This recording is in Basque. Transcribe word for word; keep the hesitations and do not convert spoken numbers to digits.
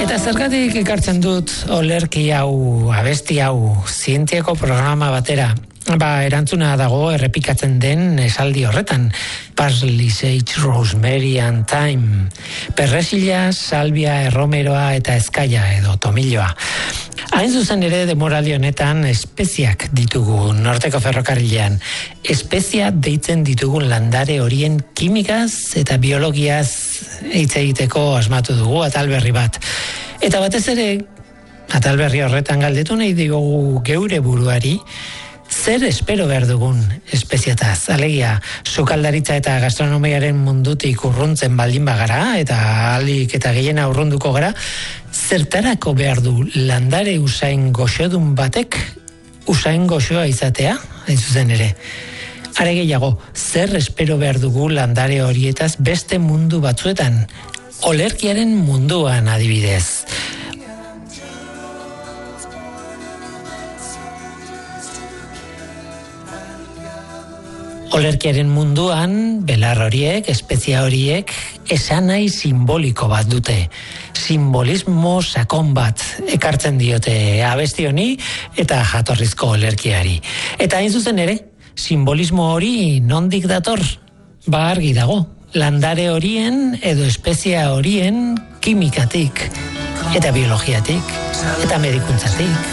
Eta zergatik ekartzen dut olerki hau, abesti hau, zientziako programa batera? Ba, erantzuna dago errepikatzen den esaldi horretan. Parsley, sage, rosemary and thyme. Perresila, salvia, erromeroa eta ezkaia edo tomilloa. Hain zuzen ere demoraldi honetan espeziak ditugu Norteko ferrokarrilean. Espezia deitzen ditugun landare horien kimikaz eta biologiaz hitz egiteko asmatu dugu atal berri bat. Eta batez ere, atal berri horretan galdetu nahi diogu geure buruari, zer espero behar dugun espeziataz? Alegia, sukaldaritza eta gastronomiaren mundutik urruntzen baldin bagara, eta alik eta gehiena urrunduko gara, zertarako behar du landare usain goxodun batek usain goxoa izatea, hain zuzen ere. Are gehiago, zer espero behar dugu landare horietaz beste mundu batzuetan, olerkiaren munduan adibidez. Olerkiaren munduan, belar horiek, espezia horiek, esanai simboliko bat dute. Simbolismo sakon bat ekartzen diote abesti honi eta jatorrizko olerkiari. Eta hain zuzen ere, simbolismo hori nondik dator? Ba argi dago, landare horien edo espezia horien kimikatik, eta biologiatik, eta medikuntzatik.